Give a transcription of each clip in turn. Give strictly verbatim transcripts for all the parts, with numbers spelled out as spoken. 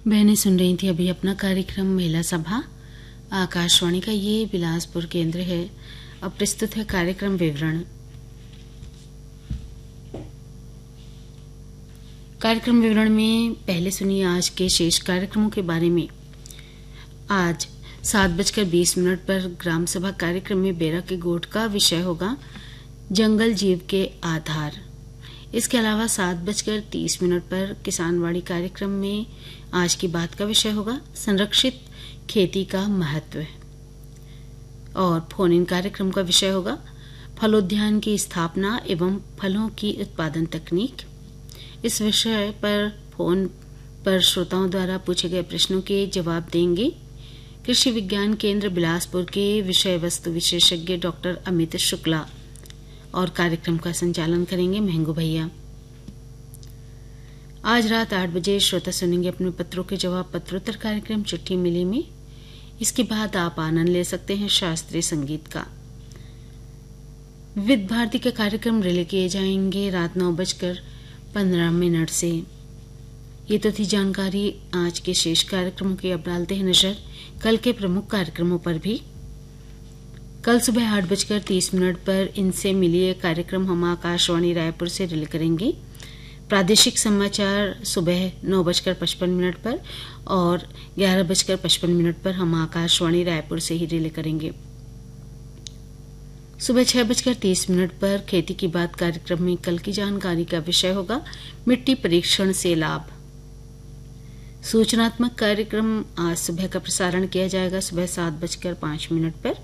बहनें सुन रही थी अभी अपना कार्यक्रम महिला सभा। आकाशवाणी का ये बिलासपुर केंद्र है। अब प्रस्तुत है कार्यक्रम विवरण। कार्यक्रम विवरण में पहले सुनिए आज के शेष कार्यक्रमों के बारे में। आज सात बजकर बीस मिनट पर ग्राम सभा कार्यक्रम में बेरा के गोठ का विषय होगा जंगल जीव के आधार। इसके अलावा सात बजकर तीस मिनट पर किसानवाड़ी कार्यक्रम में आज की बात का विषय होगा संरक्षित खेती का महत्व, और फोन इन कार्यक्रम का विषय होगा फलोद्यान की स्थापना एवं फलों की उत्पादन तकनीक। इस विषय पर फोन पर श्रोताओं द्वारा पूछे गए प्रश्नों के जवाब देंगे कृषि विज्ञान केंद्र बिलासपुर के विषय वस्तु विशेषज्ञ डॉक्टर अमित शुक्ला, और कार्यक्रम का संचालन करेंगे महंगू भैया। आज रात आठ बजे श्रोता सुनेंगे अपने पत्रों के जवाब पत्रोत्तर कार्यक्रम चिट्ठी मिली में। इसके बाद आप आनंद ले सकते हैं शास्त्रीय संगीत का। विविध भारती के कार्यक्रम रिले किए जाएंगे रात नौ बजकर पंद्रह मिनट से। ये तो थी जानकारी आज के शेष कार्यक्रमों की। अब डालते हैं नजर कल के प्रमुख कार्यक्रमों पर भी। कल सुबह आठ बजकर तीस मिनट पर इनसे मिलिए कार्यक्रम हम आकाशवाणी रायपुर से रिले करेंगे। प्रादेशिक समाचार सुबह नौ बजकर पचपन मिनट पर और ग्यारह बजकर पचपन मिनट पर हम आकाशवाणी रायपुर से ही रिले करेंगे। सुबह छह बजकर तीस मिनट पर खेती की बात कार्यक्रम में कल की जानकारी का विषय होगा मिट्टी परीक्षण से लाभ। सूचनात्मक कार्यक्रम आज सुबह का प्रसारण किया जाएगा सुबह सात बजकर पांच मिनट पर।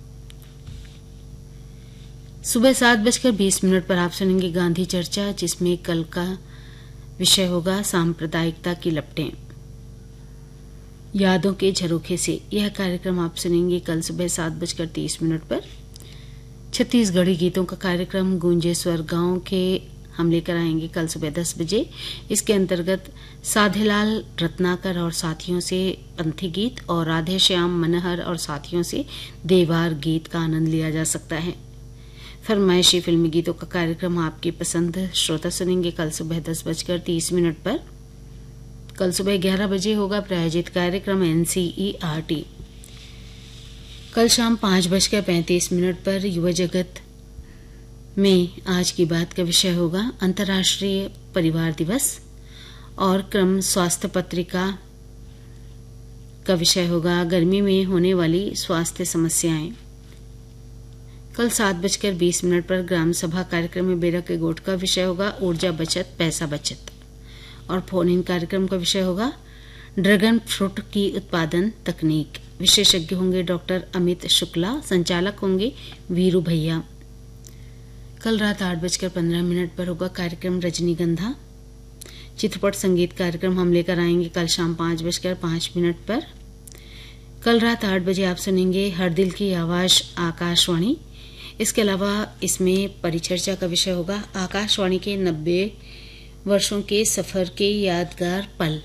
सुबह सात बजकर बीस मिनट पर आप सुनेंगे गांधी चर्चा, जिसमें कल का विषय होगा सांप्रदायिकता की लपटें यादों के झरोखे से। यह कार्यक्रम आप सुनेंगे कल सुबह सात बजकर तीस मिनट पर। छत्तीसगढ़ी गीतों का कार्यक्रम गूंजे स्वर गांव के हम लेकर आएंगे कल सुबह दस बजे। इसके अंतर्गत साधेलाल रत्नाकर और साथियों से पंथी गीत और राधे श्याम मनहर और साथियों से देवार गीत का आनंद लिया जा सकता है। फरमाइशी फिल्मी गीतों का कार्यक्रम आपकी पसंद श्रोता सुनेंगे कल सुबह दस बजकर तीस मिनट पर। कल सुबह ग्यारह बजे होगा प्रायोजित कार्यक्रम एनसीईआरटी। कल शाम पांच बजकर पैंतीस मिनट पर युवा जगत में आज की बात का विषय होगा अंतर्राष्ट्रीय परिवार दिवस, और क्रम स्वास्थ्य पत्रिका का विषय होगा गर्मी में होने वाली स्वास्थ्य समस्याएं। कल सात बजकर बीस मिनट पर ग्राम सभा कार्यक्रम में बेरा के गोठ का विषय होगा ऊर्जा बचत पैसा बचत, और फोन इन कार्यक्रम का विषय होगा ड्रैगन फ्रूट की उत्पादन तकनीक। विशेषज्ञ होंगे डॉक्टर अमित शुक्ला, संचालक होंगे वीरू भैया। कल रात आठ बजकर पंद्रह मिनट पर होगा कार्यक्रम रजनीगंधा। चित्रपट संगीत कार्यक्रम हम लेकर आएंगे कल शाम पांच बजकर पांच मिनट पर। कल रात आठ बजे आप सुनेंगे हर दिल की आवाज आकाशवाणी। इसके अलावा इसमें परिचर्चा का विषय होगा आकाशवाणी के नब्बे वर्षों के सफर के यादगार पल,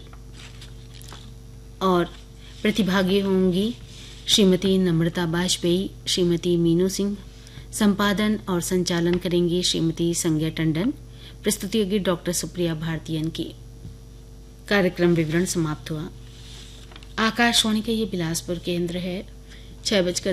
और प्रतिभागी होंगी श्रीमती नम्रता बाजपेयी, श्रीमती मीनू सिंह। संपादन और संचालन करेंगी श्रीमती संज्ञा टंडन। प्रस्तुति होगी डॉक्टर सुप्रिया भारतीयन की। कार्यक्रम विवरण समाप्त हुआ। आकाशवाणी का ये बिलासपुर केंद्र है। छह बजकर